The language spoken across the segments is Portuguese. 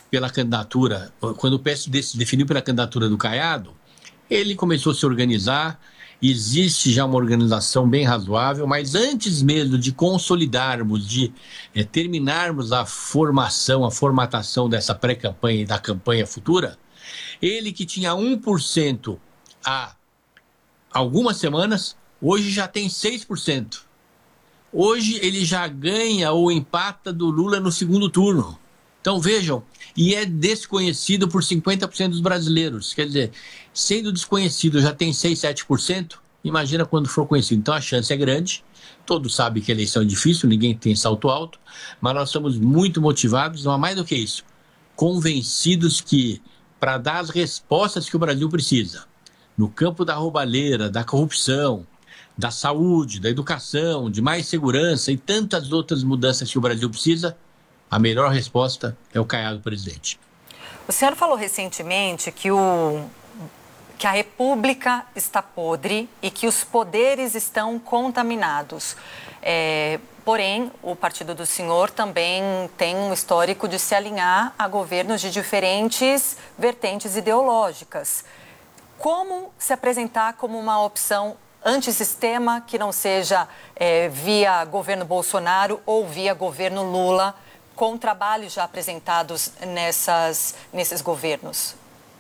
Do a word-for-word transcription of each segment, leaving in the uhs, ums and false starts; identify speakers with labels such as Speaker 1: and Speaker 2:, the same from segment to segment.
Speaker 1: pela candidatura, quando o P S D se definiu pela candidatura do Caiado, ele começou a se organizar, existe já uma organização bem razoável, mas antes mesmo de consolidarmos, de é, terminarmos a formação, a formatação dessa pré-campanha e da campanha futura, ele que tinha um por cento há algumas semanas, hoje já tem seis por cento. Hoje ele já ganha ou empata do Lula no segundo turno. Então vejam, e é desconhecido por cinquenta por cento dos brasileiros. Quer dizer, sendo desconhecido já tem seis, sete por cento, imagina quando for conhecido. Então a chance é grande, todos sabem que a eleição é difícil, ninguém tem salto alto, mas nós estamos muito motivados, não há mais do que isso, convencidos que para dar as respostas que o Brasil precisa, no campo da roubalheira, da corrupção, da saúde, da educação, de mais segurança e tantas outras mudanças que o Brasil precisa, a melhor resposta é o Caiado presidente.
Speaker 2: O senhor falou recentemente que, o, que a República está podre e que os poderes estão contaminados. É, porém, o partido do senhor também tem um histórico de se alinhar a governos de diferentes vertentes ideológicas. Como se apresentar como uma opção antissistema que não seja é, via governo Bolsonaro ou via governo Lula, com trabalhos já apresentados nessas, nesses governos?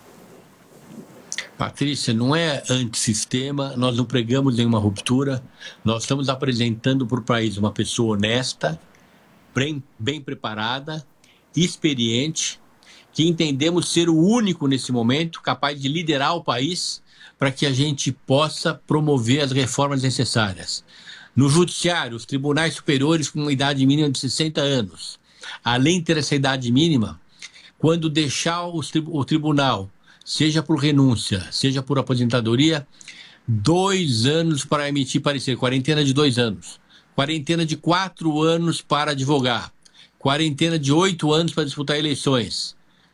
Speaker 1: Patrícia, não é antissistema, nós não pregamos nenhuma ruptura, nós estamos apresentando para o país uma pessoa honesta, bem, bem preparada, experiente, que entendemos ser o único nesse momento capaz de liderar o país para que a gente possa promover as reformas necessárias. No judiciário, os tribunais superiores com uma idade mínima de sessenta anos. Além de ter essa idade mínima, quando deixar o tribunal, seja por renúncia, seja por aposentadoria, dois anos para emitir parecer, quarentena de dois anos, quarentena de quatro anos para advogar, quarentena de oito anos para disputar eleições.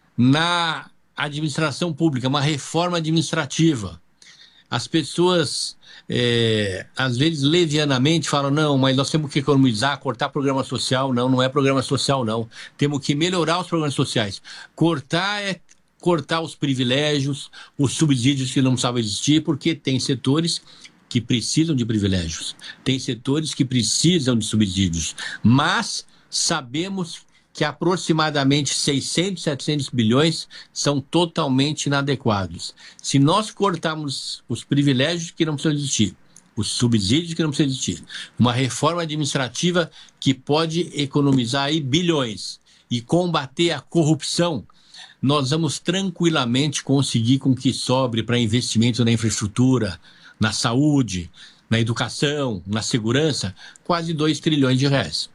Speaker 1: Na administração pública, uma reforma administrativa. As pessoas, é, às vezes, levianamente falam, não, mas nós temos que economizar, cortar programa social. Não, não é programa social, não. Temos que melhorar os programas sociais. Cortar é cortar os privilégios, os subsídios que não precisavam existir, porque tem setores que precisam de privilégios. Tem setores que precisam de subsídios. Mas sabemos que aproximadamente seiscentos, setecentos bilhões são totalmente inadequados. Se nós cortarmos os privilégios que não precisam existir, os subsídios que não precisam existir, uma reforma administrativa que pode economizar aí bilhões e combater a corrupção, nós vamos tranquilamente conseguir com que sobre para investimento na infraestrutura, na saúde, na educação, na segurança, quase dois trilhões de reais.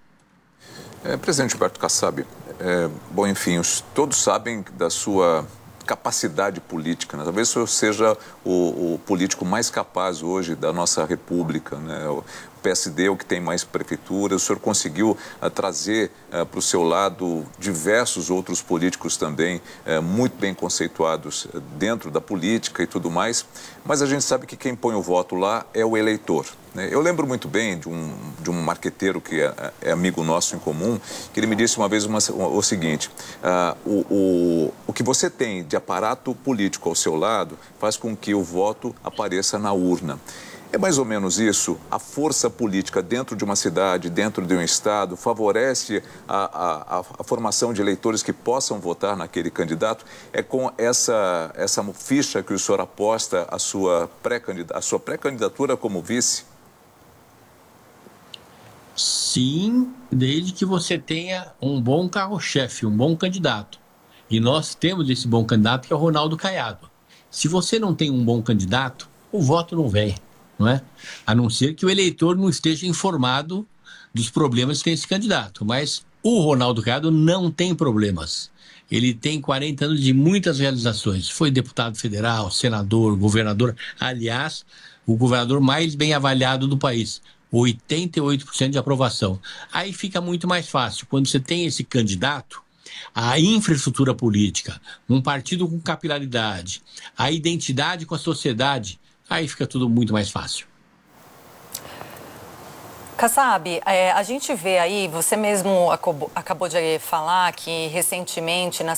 Speaker 3: É, presidente Roberto Kassab, é, bom, enfim, os, todos sabem da sua capacidade política, né? Talvez o senhor seja o, o político mais capaz hoje da nossa república, né? O P S D é o que tem mais prefeituras, o senhor conseguiu uh, trazer uh, para o seu lado diversos outros políticos também uh, muito bem conceituados uh, dentro da política e tudo mais, mas a gente sabe que quem põe o voto lá é o eleitor. Eu lembro muito bem de um, de um marqueteiro que é, é amigo nosso em comum, que ele me disse uma vez uma, o seguinte, uh, o, o, o que você tem de aparato político ao seu lado faz com que o voto apareça na urna. É mais ou menos isso? A força política dentro de uma cidade, dentro de um estado, favorece a, a, a formação de eleitores que possam votar naquele candidato? É com essa, essa ficha que o senhor aposta a sua pré-candidatura, a sua pré-candidatura como vice?
Speaker 1: Sim, desde que você tenha um bom carro-chefe, um bom candidato. E nós temos esse bom candidato, que é o Ronaldo Caiado. Se você não tem um bom candidato, o voto não vem, não é? A não ser que o eleitor não esteja informado dos problemas que tem esse candidato. Mas o Ronaldo Caiado não tem problemas. Ele tem quarenta anos de muitas realizações. Foi deputado federal, senador, governador. Aliás, o governador mais bem avaliado do país. oitenta e oito por cento de aprovação. Aí fica muito mais fácil. Quando você tem esse candidato, a infraestrutura política, um partido com capilaridade, a identidade com a sociedade, aí fica tudo muito mais fácil.
Speaker 2: Kassab, é, a gente vê aí, você mesmo acabou, acabou de falar que recentemente, na